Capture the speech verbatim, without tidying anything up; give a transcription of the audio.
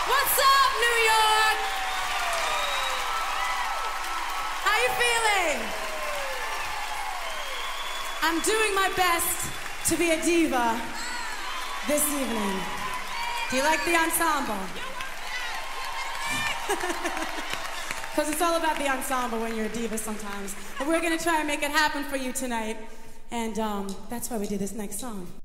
What's up, New York? How you feeling? I'm doing my best to be a diva this evening. Do you like the ensemble? Because it's all about the ensemble when you're a diva sometimes. And we're going to try and make it happen for you tonight. And um, that's why we did this next song.